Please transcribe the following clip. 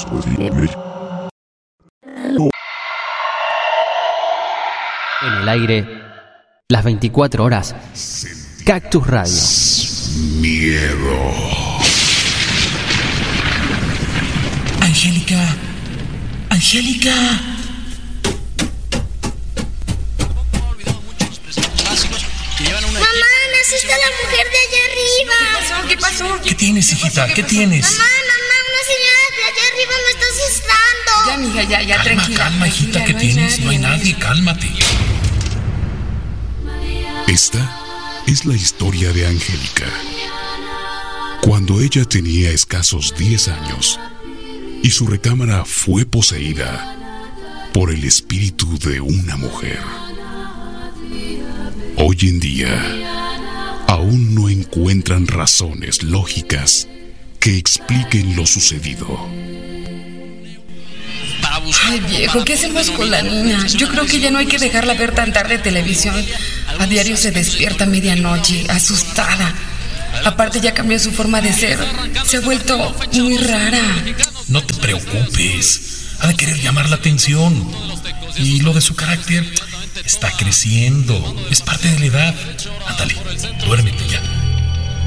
En el aire, las 24 horas. Cactus Radio. Miedo. Angélica. Angélica. Mamá, me asusta la mujer de allá arriba. ¿Qué pasó? ¿Qué tienes, hijita? ¿Qué tienes? Mamá, una señora de allá arriba me está asustando. Ya, mija, ya, tranquila. Calma, hijita, ¿qué tienes? No hay nadie, cálmate. Esta es la historia de Angélica. Cuando ella tenía escasos 10 años y su recámara fue poseída por el espíritu de una mujer. Hoy en día, aún no encuentran razones lógicas que expliquen lo sucedido. Ay, viejo, ¿qué hacemos con la niña? Yo creo que ya no hay que dejarla ver tan tarde televisión. A diario se despierta a medianoche, asustada. Aparte ya cambió su forma de ser. Se ha vuelto muy rara. No te preocupes. Ha de querer llamar la atención. Y lo de su carácter está creciendo. Es parte de la edad. Ándale, duérmete ya.